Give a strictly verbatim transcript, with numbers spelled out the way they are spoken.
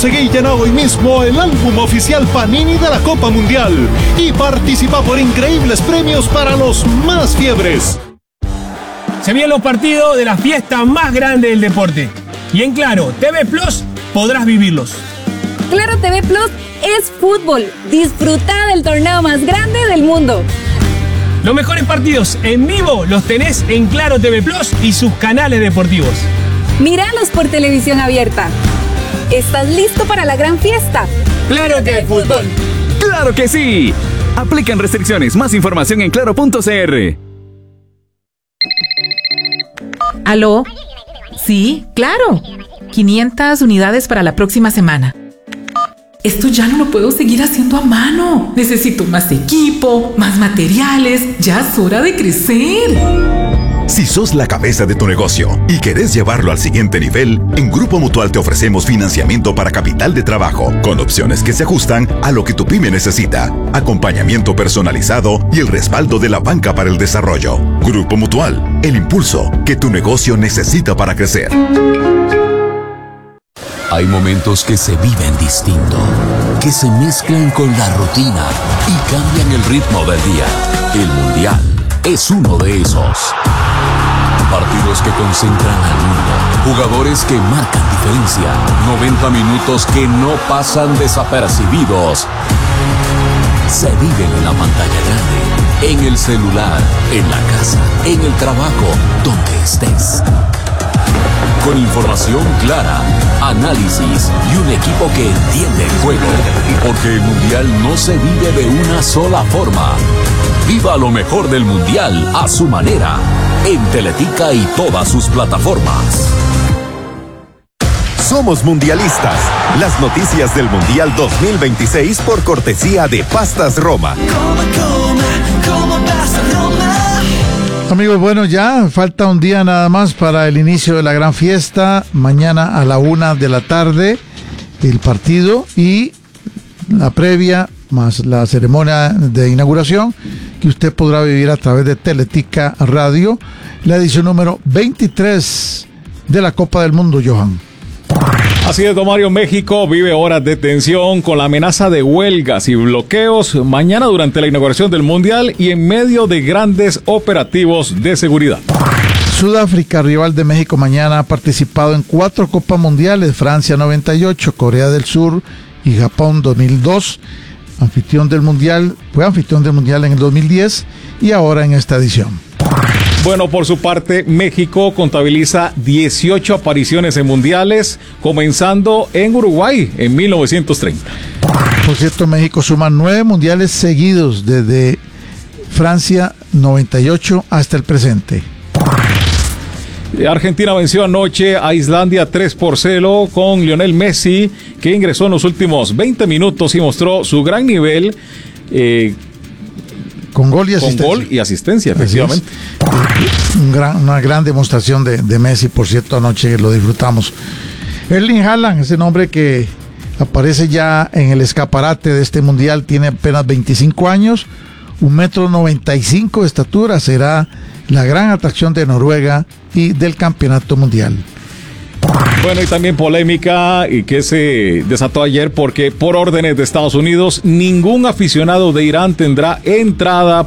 Conseguí ya hoy mismo el álbum oficial Panini de la Copa Mundial y participa por increíbles premios para los más fiebres. Se vienen los partidos de la fiesta más grande del deporte. Y en Claro T V Plus podrás vivirlos. Claro T V Plus es fútbol. Disfruta del torneo más grande del mundo. Los mejores partidos en vivo los tenés en Claro T V Plus y sus canales deportivos. Míralos por televisión abierta. ¿Estás listo para la gran fiesta? ¡Claro que hay fútbol! ¡Claro que sí! Aplican restricciones. Más información en claro punto c r. ¿Aló? Sí, claro. quinientas unidades para la próxima semana. Esto ya no lo puedo seguir haciendo a mano. Necesito más equipo, más materiales. Ya es hora de crecer. Si sos la cabeza de tu negocio y querés llevarlo al siguiente nivel, en Grupo Mutual te ofrecemos financiamiento para capital de trabajo, con opciones que se ajustan a lo que tu pyme necesita, acompañamiento personalizado y el respaldo de la banca para el desarrollo. Grupo Mutual, el impulso que tu negocio necesita para crecer. Hay momentos que se viven distinto, que se mezclan con la rutina y cambian el ritmo del día. El Mundial es uno de esos. Partidos que concentran al mundo, jugadores que marcan diferencia, noventa minutos que no pasan desapercibidos. Se viven en la pantalla grande, en el celular, en la casa, en el trabajo, donde estés. Con información clara, análisis y un equipo que entiende el juego. Porque el Mundial no se vive de una sola forma. Viva lo mejor del Mundial a su manera, en Teletica y todas sus plataformas. Somos mundialistas. Las noticias del Mundial dos mil veintiséis por cortesía de Pastas Roma. Amigos, bueno, ya falta un día nada más para el inicio de la gran fiesta. Mañana a la una de la tarde el partido y la previa más la ceremonia de inauguración que usted podrá vivir a través de Teletica Radio, la edición número veintitrés de la Copa del Mundo, Johan. Así es, don Mario. México vive horas de tensión con la amenaza de huelgas y bloqueos mañana durante la inauguración del Mundial y en medio de grandes operativos de seguridad. Sudáfrica, rival de México mañana, ha participado en cuatro Copas Mundiales: Francia noventa y ocho, Corea del Sur y Japón dos mil dos. Anfitrión del Mundial, fue anfitrión del Mundial en el dos mil diez y ahora en esta edición. Bueno, por su parte, México contabiliza dieciocho apariciones en mundiales, comenzando en Uruguay en mil novecientos treinta. Por cierto, México suma nueve mundiales seguidos desde Francia noventa y ocho hasta el presente. Argentina venció anoche a Islandia tres por cero con Lionel Messi, que ingresó en los últimos veinte minutos y mostró su gran nivel. Eh, Con gol y asistencia. Con gol y asistencia, efectivamente. Un gran, una gran demostración de, de Messi, por cierto, anoche lo disfrutamos. Erling Haaland, ese nombre que aparece ya en el escaparate de este mundial, tiene apenas veinticinco años, un metro noventa y cinco de estatura, será la gran atracción de Noruega y del campeonato mundial. Bueno, y también polémica y que se desató ayer porque por órdenes de Estados Unidos ningún aficionado de Irán tendrá entrada